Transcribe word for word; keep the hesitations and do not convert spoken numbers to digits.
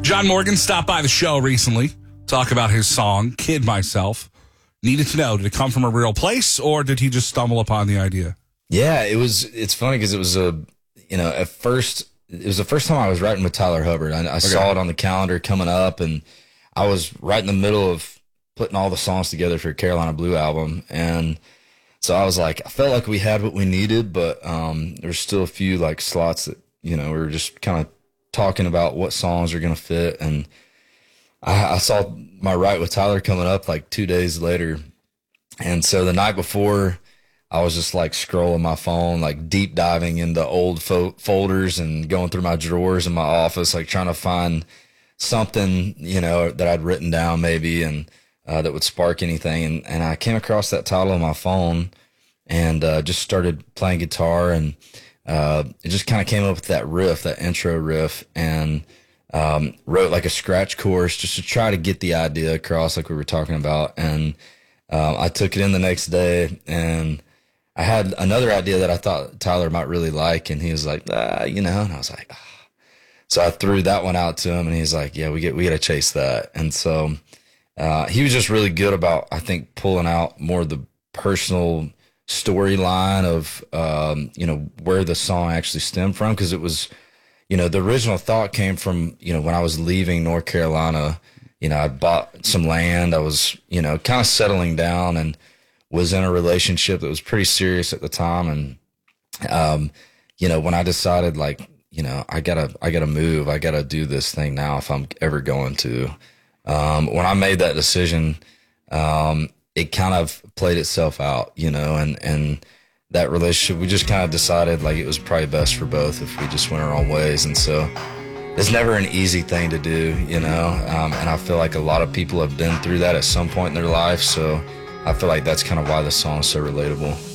John Morgan stopped by the show recently, talk about his song, Kid Myself. Needed to know, did it come from a real place or did he just stumble upon the idea? Yeah, it was, it's funny because it was a, you know, at first, it was the first time I was writing with Tyler Hubbard. I, I okay. saw it on the calendar coming up, and I was right in the middle of putting all the songs together for Carolina Blue album. And so I was like, I felt like we had what we needed, but um, there were still a few like slots that, you know, we were just kind of talking about what songs are going to fit. And I, I saw my write with Tyler coming up like two days later. And so the night before, I was just like scrolling my phone, like deep diving into old fo- folders and going through my drawers in my office, like trying to find something, you know, that I'd written down maybe and uh, that would spark anything. And, and I came across that title on my phone and uh, just started playing guitar, and uh, it just kind of came up with that riff, that intro riff, and um, wrote like a scratch chorus just to try to get the idea across like we were talking about. And uh, I took it in the next day, and I had another idea that I thought Tyler might really like, and he was like, ah, you know, and I was like, ah. So I threw that one out to him, and he's like, yeah, we get, we got to chase that. And so uh, he was just really good about, I think, pulling out more of the personal storyline of, um, you know, where the song actually stemmed from. Cause it was, you know, the original thought came from, you know, when I was leaving North Carolina, you know, I bought some land. I was, you know, kind of settling down and was in a relationship that was pretty serious at the time. And, um, you know, when I decided like, you know, I gotta, I gotta move, I gotta do this thing now if I'm ever going to, um, when I made that decision, um, it kind of played itself out, you know, and, and that relationship, we just kind of decided like it was probably best for both if we just went our own ways. And so it's never an easy thing to do, you know, um, and I feel like a lot of people have been through that at some point in their life. So I feel like that's kind of why the song is so relatable.